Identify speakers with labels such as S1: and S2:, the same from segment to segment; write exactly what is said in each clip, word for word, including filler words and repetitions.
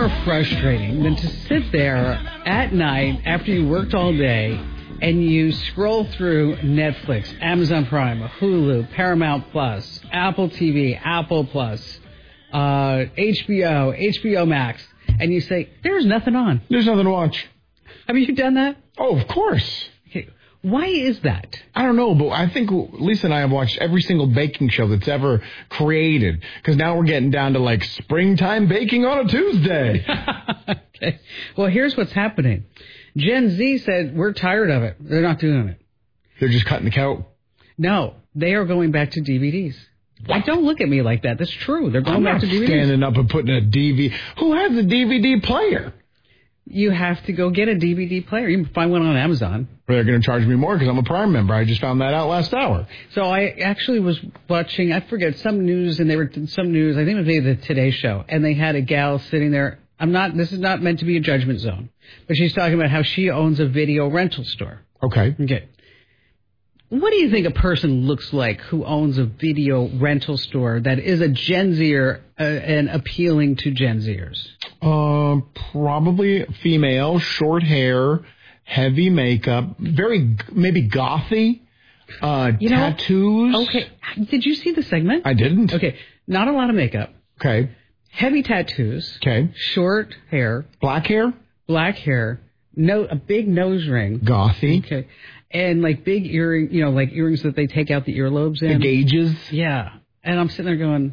S1: more frustrating than to sit there at night after you worked all day and you scroll through Netflix, Amazon Prime, Hulu, Paramount Plus, Apple T V, Apple Plus, uh, H B O, H B O Max, and you say, there's nothing on.
S2: There's nothing to watch.
S1: Have you done that?
S2: Oh, of course.
S1: Okay. Why is that?
S2: I don't know, but I think Lisa and I have watched every single baking show that's ever created, because now we're getting down to, like, springtime baking on a Tuesday.
S1: Okay. Well, here's what's happening. Gen Z said, we're tired of it. They're not doing it.
S2: They're just cutting the coat?
S1: No, they are going back to D V Ds. What? Don't look at me like that. That's true. They're going
S2: I'm
S1: back
S2: not
S1: to D V Ds.
S2: Standing up and putting a D V D. Who has a D V D player?
S1: You have to go get a D V D player. You can find one on Amazon.
S2: They're going to charge me more because I'm a Prime member. I just found that out last hour.
S1: So I actually was watching, I forget, some news, and they were some news, I think it was maybe the Today Show, and they had a gal sitting there. I'm not, this is not meant to be a judgment zone, but she's talking about how she owns a video rental store.
S2: Okay.
S1: Okay. What do you think a person looks like who owns a video rental store that is a Gen Zer uh, and appealing to Gen Zers?
S2: Uh, probably female, short hair, heavy makeup, very maybe gothy, uh,
S1: you know,
S2: tattoos.
S1: Okay. Did you see the segment?
S2: I didn't.
S1: Okay. Not a lot of makeup.
S2: Okay.
S1: Heavy tattoos.
S2: Okay.
S1: Short hair.
S2: Black hair.
S1: Black hair. No, a big nose ring.
S2: Gothy.
S1: Okay. And like big earring, you know, like earrings that they take out the earlobes in.
S2: The gauges.
S1: Yeah. And I'm sitting there going,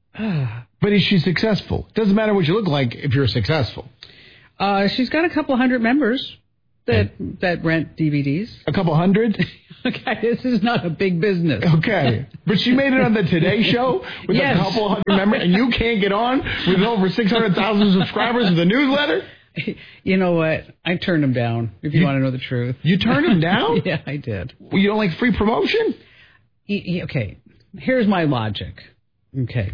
S1: ah.
S2: But is she successful? Doesn't matter what you look like if you're successful.
S1: Uh, she's got a couple hundred members that okay. that rent D V Ds.
S2: A couple hundred?
S1: Okay, this is not a big business.
S2: Okay. But she made it on the Today Show with yes. a couple hundred members, and you can't get on with over six hundred thousand subscribers with the newsletter?
S1: You know what? I turned him down, if you, you want to know the truth.
S2: You turned him down?
S1: Yeah, I did.
S2: Well, you don't like free promotion?
S1: He, he, okay, here's my logic. Okay.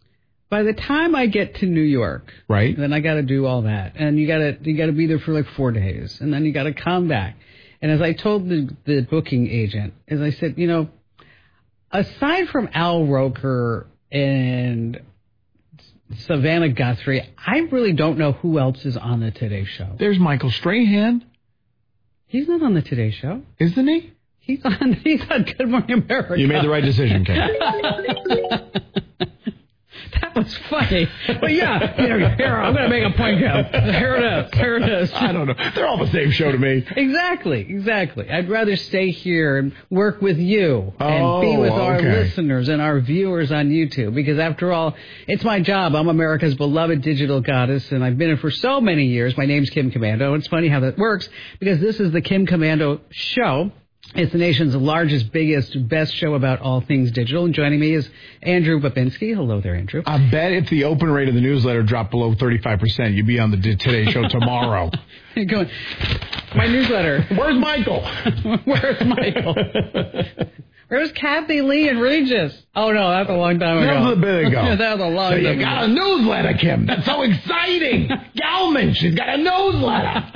S1: By the time I get to New York,
S2: right,
S1: then I got to do all that. And you got to you got to be there for like four days. And then you got to come back. And as I told the, the booking agent, as I said, you know, aside from Al Roker and Savannah Guthrie, I really don't know who else is on the Today Show.
S2: There's Michael Strahan.
S1: He's not on the Today Show.
S2: Isn't he?
S1: He's on, he's on Good Morning America.
S2: You made the right decision, Ken.
S1: That was funny. But yeah, you know, here, I'm going to make a point, Kev. Here it is. Here it is.
S2: I don't know. They're all the same show to me.
S1: Exactly. Exactly. I'd rather stay here and work with you and
S2: oh,
S1: be with our
S2: okay.
S1: listeners and our viewers on YouTube. Because after all, it's my job. I'm America's beloved digital goddess, and I've been it for so many years. My name's Kim Komando. It's funny how that works because this is the Kim Komando Show. It's the nation's largest, biggest, best show about all things digital. And joining me is Andrew Babinski. Hello there, Andrew.
S2: I bet if the open rate of the newsletter dropped below thirty-five percent, you'd be on the Today Show tomorrow.
S1: You're going, my newsletter.
S2: Where's Michael?
S1: Where's Michael? Where's Kathy Lee and Regis? Oh, no, that's a long time ago.
S2: That was a bit ago.
S1: That was a long
S2: so
S1: time ago.
S2: You got a newsletter, Kim. That's so exciting. Galman, she's got a newsletter.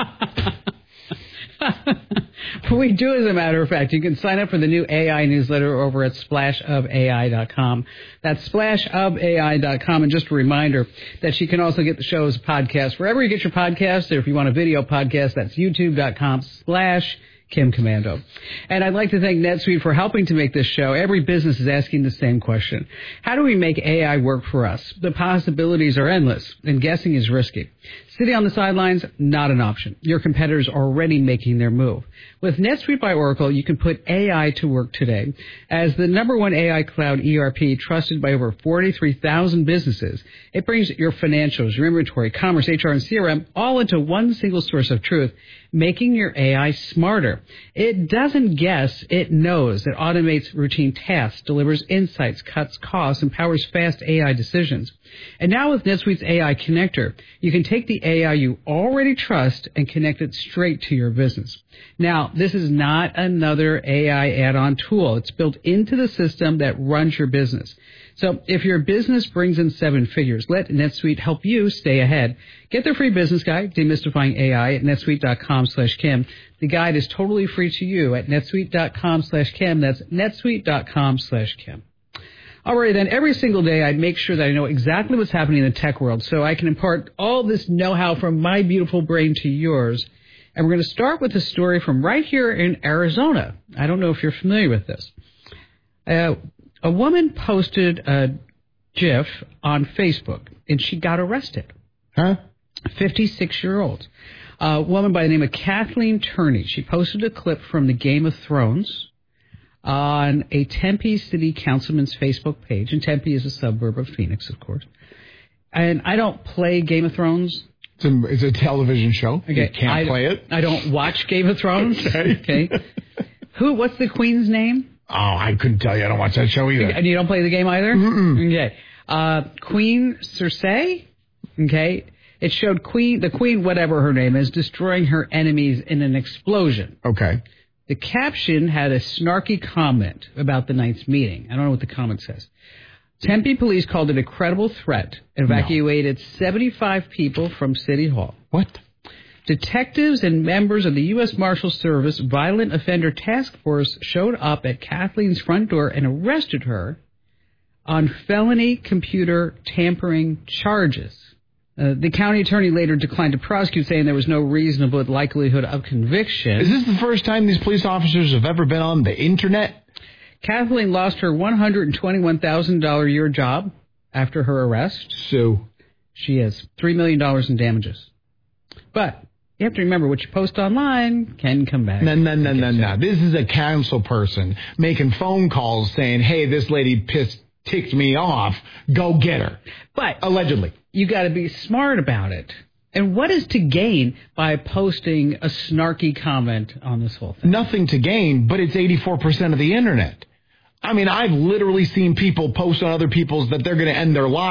S1: We do, as a matter of fact. You can sign up for the new A I newsletter over at splash of A I dot com. That's splash of A I dot com. And just a reminder that you can also get the show's podcast wherever you get your podcasts. Or if you want a video podcast, that's youtube dot com slash Kim Komando. And I'd like to thank NetSuite for helping to make this show. Every business is asking the same question. How do we make A I work for us? The possibilities are endless, and guessing is risky. Sitting on the sidelines, not an option. Your competitors are already making their move. With NetSuite by Oracle, you can put A I to work today. As the number one A I cloud E R P trusted by over forty-three thousand businesses, it brings your financials, your inventory, commerce, H R, and C R M all into one single source of truth, making your A I smarter. It doesn't guess, it knows. It automates routine tasks, delivers insights, cuts costs, and powers fast A I decisions. And now with NetSuite's A I connector, you can take the A I you already trust and connect it straight to your business. Now, this is not another A I add-on tool. It's built into the system that runs your business. So if your business brings in seven figures, let NetSuite help you stay ahead. Get their free business guide, Demystifying A I, at netsuite dot com slash Kim. The guide is totally free to you at netsuite dot com slash Kim. That's netsuite dot com slash Kim. All right, then every single day I make sure that I know exactly what's happening in the tech world so I can impart all this know-how from my beautiful brain to yours. And we're going to start with a story from right here in Arizona. I don't know if you're familiar with this. Uh, a woman posted a GIF on Facebook, and she got arrested.
S2: Huh?
S1: fifty-six-year-old. A woman by the name of Kathleen Turney. She posted a clip from the Game of Thrones on a Tempe City Councilman's Facebook page. And Tempe is a suburb of Phoenix, of course. And I don't play Game of Thrones.
S2: It's a, it's a television show. Okay. You can't
S1: I,
S2: play it.
S1: I don't watch Game of Thrones.
S2: Okay.
S1: Okay. Who? What's the queen's name?
S2: Oh, I couldn't tell you. I don't watch that show either.
S1: And you don't play the game either?
S2: Mm-mm.
S1: Okay. Uh, Queen Cersei? Okay. It showed Queen, the Queen, whatever her name is, destroying her enemies in an explosion.
S2: Okay.
S1: The caption had a snarky comment about the night's meeting. I don't know what the comment says. Tempe police called it a credible threat, evacuated no. seventy-five people from City Hall.
S2: What?
S1: Detectives and members of the U S Marshal Service Violent Offender Task Force showed up at Kathleen's front door and arrested her on felony computer tampering charges. Uh, the county attorney later declined to prosecute, saying there was no reasonable likelihood of conviction.
S2: Is this the first time these police officers have ever been on the internet?
S1: Kathleen lost her one hundred twenty-one thousand dollars a year job after her arrest.
S2: Sue.
S1: She has three million dollars in damages. But you have to remember, what you post online can come back.
S2: No, no, no, no, no. This is a council person making phone calls saying, hey, this lady pissed, ticked me off. Go get her.
S1: But
S2: allegedly.
S1: You got to be smart about it. And what is to gain by posting a snarky comment on this whole thing?
S2: Nothing to gain, but it's eighty-four percent of the internet. I mean, I've literally seen people post on other people's that they're going to end their lives.